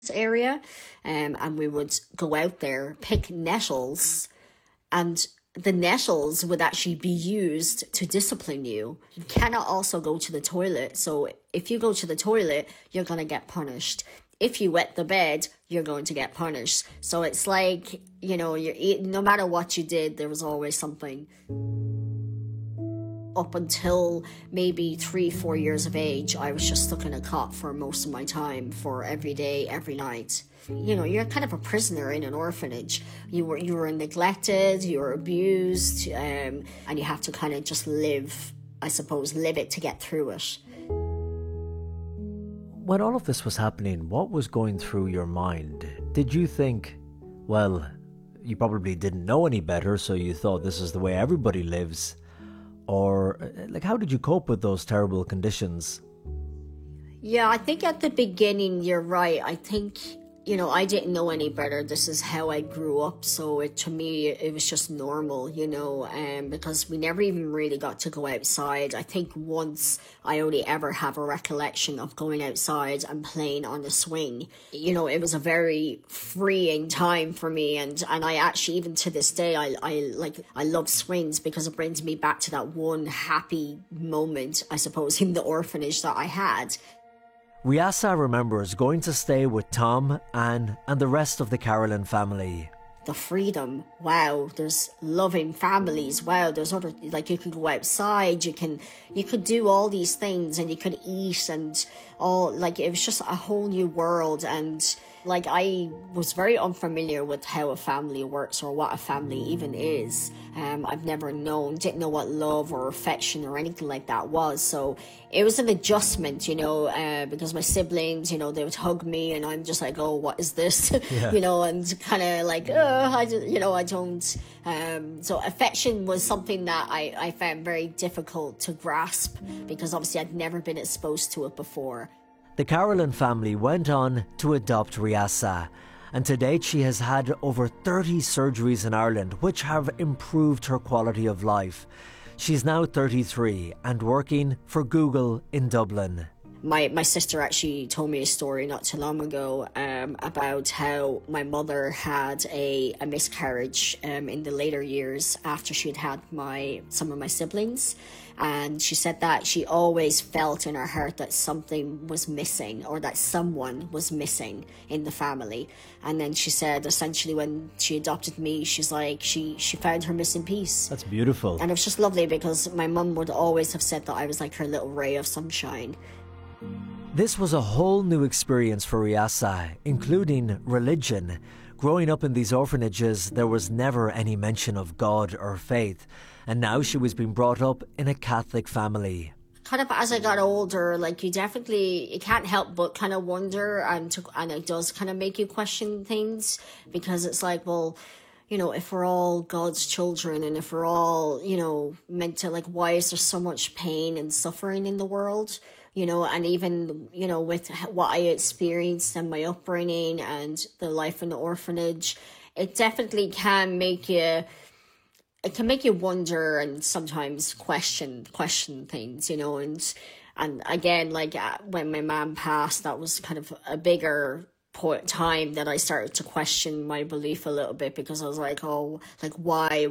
area, and we would go out there, pick nettles, and the nettles would actually be used to discipline you. You cannot also go to the toilet. So if you go to the toilet, you're going to get punished. If you wet the bed, you're going to get punished. So it's like, no matter what you did, there was always something. Up until maybe 3-4 years of age, I was just stuck in a cot for most of my time, for every day, every night. You're kind of a prisoner in an orphanage. You were neglected, you were abused, and you have to kind of just live it to get through it. When all of this was happening, what was going through your mind? Did you think, well, you probably didn't know any better, so you thought this is the way everybody lives? Or, how did you cope with those terrible conditions? Yeah, I think at the beginning, you're right. I think, I didn't know any better. This is how I grew up. So to me, it was just normal, because we never even really got to go outside. I think once I only ever have a recollection of going outside and playing on the swing. It was a very freeing time for me. And I actually, even to this day, I love swings because it brings me back to that one happy moment, I suppose, in the orphanage that I had. Riasa remembers going to stay with Tom, Anne, and the rest of the Carolyn family. The freedom, wow, there's loving families, wow, there's other, you could go outside, you could do all these things, and you could eat, and all, it was just a whole new world. And I was very unfamiliar with how a family works or what a family even is. I've never didn't know what love or affection or anything like that was. So it was an adjustment, because my siblings, they would hug me and I'm just like, oh, what is this? Yeah. And kind of I don't. So affection was something that I found very difficult to grasp because obviously I'd never been exposed to it before. The Carolyn family went on to adopt Riasa, and to date she has had over 30 surgeries in Ireland, which have improved her quality of life. She's now 33 and working for Google in Dublin. My sister actually told me a story not too long ago about how my mother had a miscarriage in the later years after she'd had some of my siblings. And she said that she always felt in her heart that something was missing or that someone was missing in the family. And then she said essentially when she adopted me, she's like, she found her missing piece. That's beautiful. And it was just lovely because my mum would always have said that I was like her little ray of sunshine. This was a whole new experience for Riasa, including religion. Growing up in these orphanages, there was never any mention of God or faith, and now she was being brought up in a Catholic family. Kind of as I got older, you can't help but kind of wonder, and it does kind of make you question things, because it's like, well, if we're all God's children and if we're all, meant to, why is there so much pain and suffering in the world? And even, with what I experienced and my upbringing and the life in the orphanage, it definitely can make you wonder and sometimes question things, and again, when my mom passed, that was kind of a bigger time that I started to question my belief a little bit, because I was like, why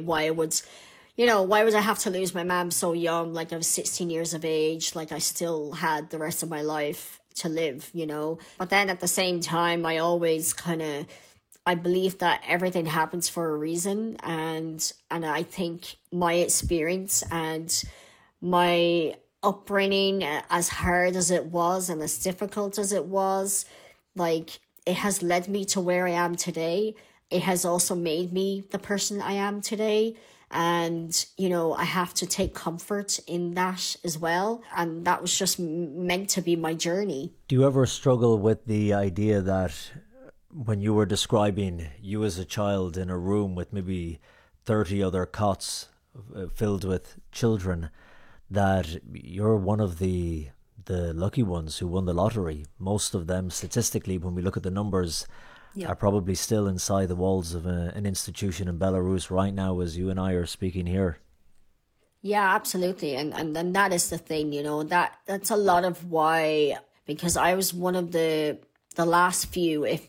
would I have to lose my mom so young? I was 16 years of age. I still had the rest of my life to live, But then at the same time, I always I believe that everything happens for a reason. And I think my experience and my upbringing, as hard as it was and as difficult as it was, it has led me to where I am today. It has also made me the person I am today. And, I have to take comfort in that as well. And that was just meant to be my journey. Do you ever struggle with the idea that when you were describing you as a child in a room with maybe 30 other cots filled with children, that you're one of the lucky ones who won the lottery? Most of them, statistically, when we look at the numbers, are probably still inside the walls of an institution in Belarus right now as you and I are speaking here. Yeah, absolutely. And that is the thing, that's a lot of why, because I was one of the last few, if